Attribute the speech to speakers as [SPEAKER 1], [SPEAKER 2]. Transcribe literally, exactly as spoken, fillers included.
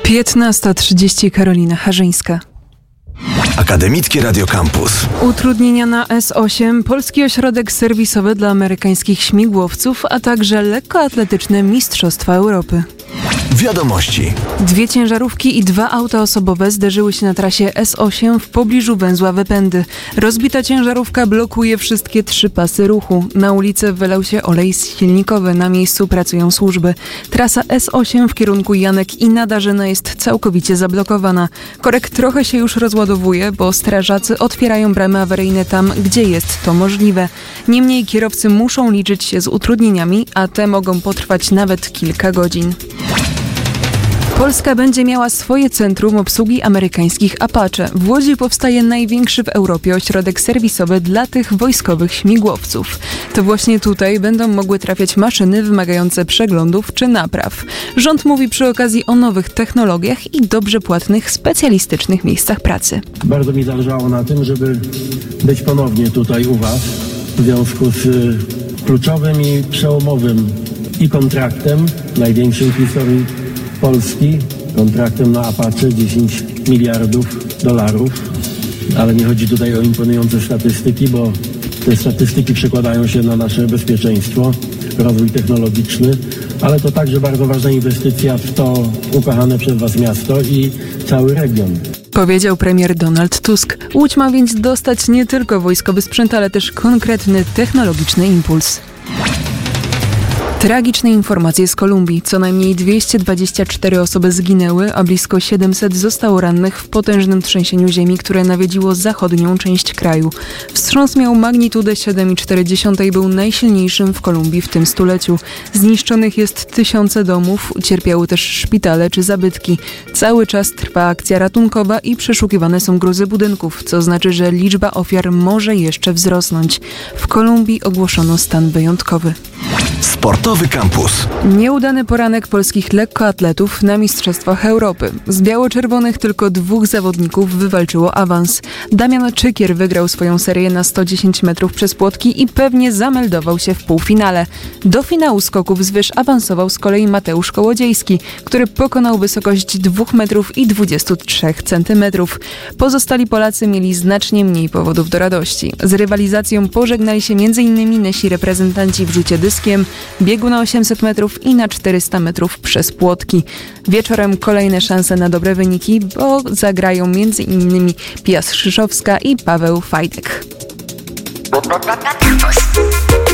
[SPEAKER 1] piętnasta trzydzieści. Karolina Harzyńska.
[SPEAKER 2] Akademickie Radio Campus.
[SPEAKER 1] Utrudnienia na S osiem, Polski Ośrodek Serwisowy dla amerykańskich śmigłowców, a także lekkoatletyczne Mistrzostwa Europy.
[SPEAKER 2] Wiadomości.
[SPEAKER 1] Dwie ciężarówki i dwa auta osobowe zderzyły się na trasie S osiem w pobliżu węzła Wypędy. Rozbita ciężarówka blokuje wszystkie trzy pasy ruchu. Na ulicę wylał się olej silnikowy. Na miejscu pracują służby. Trasa S osiem w kierunku Janek i Nadarzyna jest całkowicie zablokowana. Korek trochę się już rozładowuje, bo strażacy otwierają bramy awaryjne tam, gdzie jest to możliwe. Niemniej kierowcy muszą liczyć się z utrudnieniami, a te mogą potrwać nawet kilka godzin. Polska będzie miała swoje centrum obsługi amerykańskich Apache. W Łodzi powstaje największy w Europie ośrodek serwisowy dla tych wojskowych śmigłowców. To właśnie tutaj będą mogły trafiać maszyny wymagające przeglądów czy napraw. Rząd mówi przy okazji o nowych technologiach i dobrze płatnych, specjalistycznych miejscach pracy.
[SPEAKER 3] Bardzo mi zależało na tym, żeby być ponownie tutaj u Was w związku z kluczowym i przełomowym i kontraktem, największym w historii Polski, kontraktem na Apache dziesięć miliardów dolarów, ale nie chodzi tutaj o imponujące statystyki, bo te statystyki przekładają się na nasze bezpieczeństwo, rozwój technologiczny, ale to także bardzo ważna inwestycja w to ukochane przez Was miasto i cały region.
[SPEAKER 1] Powiedział premier Donald Tusk. Łódź ma więc dostać nie tylko wojskowy sprzęt, ale też konkretny technologiczny impuls. Tragiczne informacje z Kolumbii. Co najmniej dwieście dwadzieścia cztery osoby zginęły, a blisko siedemset zostało rannych w potężnym trzęsieniu ziemi, które nawiedziło zachodnią część kraju. Wstrząs miał magnitudę siedem i cztery dziesiąte i był najsilniejszym w Kolumbii w tym stuleciu. Zniszczonych jest tysiące domów, ucierpiały też szpitale czy zabytki. Cały czas trwa akcja ratunkowa i przeszukiwane są gruzy budynków, co znaczy, że liczba ofiar może jeszcze wzrosnąć. W Kolumbii ogłoszono stan wyjątkowy.
[SPEAKER 2] Sportowy Campus.
[SPEAKER 1] Nieudany poranek polskich lekkoatletów na Mistrzostwach Europy. Z biało-czerwonych tylko dwóch zawodników wywalczyło awans. Damian Czykier wygrał swoją serię na sto dziesięć metrów przez płotki i pewnie zameldował się w półfinale. Do finału skoków z wyż awansował z kolei Mateusz Kołodziejski, który pokonał wysokość dwa metrów i dwadzieścia trzy centymetrów. Pozostali Polacy mieli znacznie mniej powodów do radości. Z rywalizacją pożegnali się między innymi nasi reprezentanci w rzucie dyskiem, biegu na osiemset metrów i na czterysta metrów przez płotki. Wieczorem kolejne szanse na dobre wyniki, bo zagrają między innymi Pia Szyszowska i Paweł Fajdek.